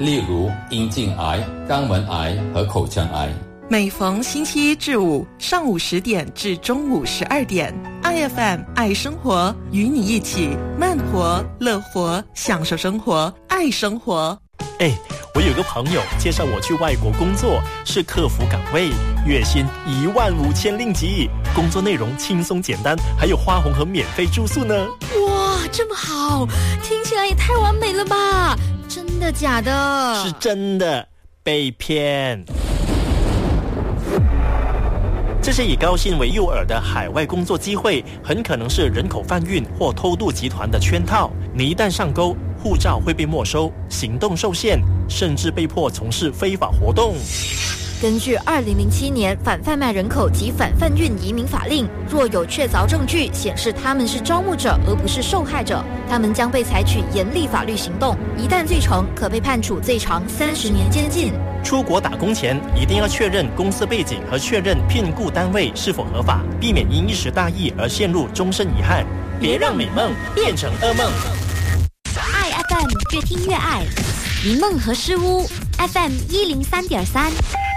例如阴茎癌、肛门癌和口腔癌。 每逢星期一至五上午10点至中午12点，IFM 爱生活，与你一起慢活、乐活，享受生活，爱生活。 我有个朋友介绍我去外国工作，是客服岗位，月薪15000令吉，工作内容轻松简单，还有花红和免费住宿呢。 哇，这么好，听起来也太完美了吧？真的假的？ 是真的，被骗。这些以高薪为诱饵的海外工作机会，很可能是人口贩运或偷渡集团的圈套。你一旦上钩，护照会被没收，行动受限，甚至被迫从事非法活动。 根据2007年反贩卖人口及反贩运移民法令，若有确凿证据显示他们是招募者而不是受害者，他们将被采取严厉法律行动，一旦罪成，可被判处最长30年监禁。 出国打工前一定要确认公司背景和确认聘雇单位是否合法，避免因一时大意而陷入终身遗憾。别让美梦变成噩梦。 爱 FM 越听越爱，一梦和诗屋 FM103.3。